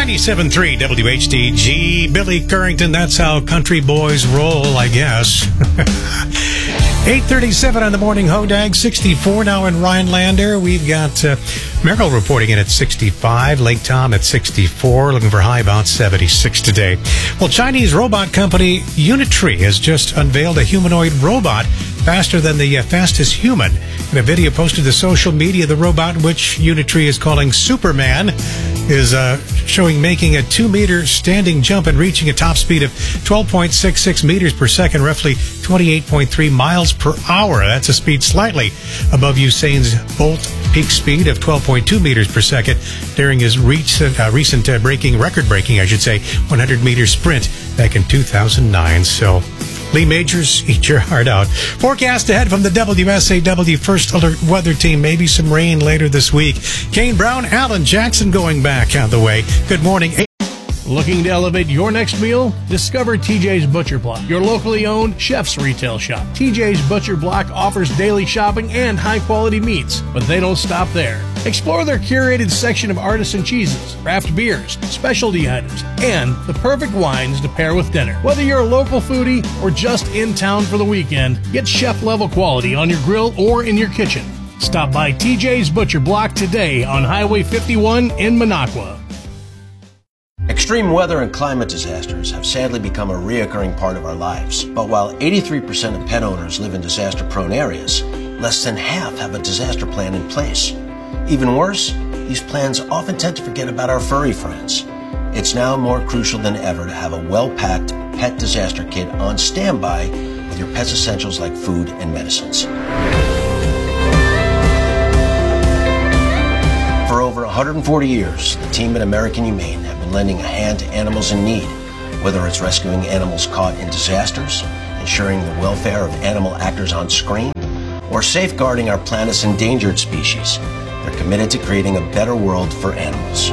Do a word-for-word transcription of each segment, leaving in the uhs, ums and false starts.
ninety-seven point three W H D G. Billy Currington, that's how country boys roll, I guess. eight thirty-seven on the morning Hodag, sixty-four now in Rhinelander. We've got uh, Merrill reporting in at sixty-five, Lake Tom at sixty-four, looking for high about seventy-six today. Well, Chinese robot company Unitree has just unveiled a humanoid robot faster than the uh, fastest human. In a video posted to social media, the robot, which Unitree is calling Superman, is uh, showing making a two-meter standing jump and reaching a top speed of twelve point six six meters per second, roughly twenty-eight point three miles per hour. That's a speed slightly above Usain's Bolt peak speed of twelve point two meters per second during his recent, uh, recent uh, breaking, record-breaking, I should say, one hundred meter sprint back in two thousand nine. So, Lee Majors, eat your heart out. Forecast ahead from the W S A W First Alert Weather Team. Maybe some rain later this week. Kane Brown, Alan Jackson going back out the way. Good morning. Looking to elevate your next meal? Discover T J's Butcher Block, your locally owned chef's retail shop. T J's Butcher Block offers daily shopping and high-quality meats, but they don't stop there. Explore their curated section of artisan cheeses, craft beers, specialty items, and the perfect wines to pair with dinner. Whether you're a local foodie or just in town for the weekend, get chef-level quality on your grill or in your kitchen. Stop by T J's Butcher Block today on Highway fifty-one in Minocqua. Extreme weather and climate disasters have sadly become a reoccurring part of our lives. But while eighty-three percent of pet owners live in disaster-prone areas, less than half have a disaster plan in place. Even worse, these plans often tend to forget about our furry friends. It's now more crucial than ever to have a well-packed pet disaster kit on standby with your pet's essentials like food and medicines. For over one hundred forty years, the team at American Humane have been lending a hand to animals in need, whether it's rescuing animals caught in disasters, ensuring the welfare of animal actors on screen, or safeguarding our planet's endangered species. They're committed to creating a better world for animals.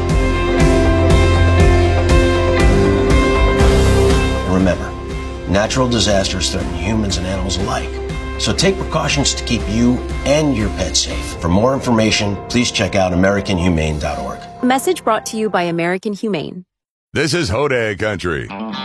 And remember, natural disasters threaten humans and animals alike. So take precautions to keep you and your pet safe. For more information, please check out American Humane dot org. Message brought to you by American Humane. This is Hodag Country.